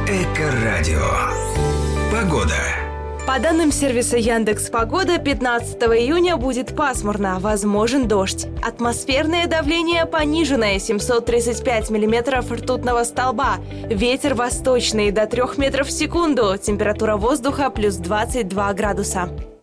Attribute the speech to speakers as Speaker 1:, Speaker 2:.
Speaker 1: Эко-радио. Погода.
Speaker 2: По данным сервиса Яндекс.Погода, 15 июня будет пасмурно, возможен дождь. Атмосферное давление пониженное, 735 миллиметров ртутного столба. Ветер восточный до 3 метров в секунду. Температура воздуха плюс 22 градуса.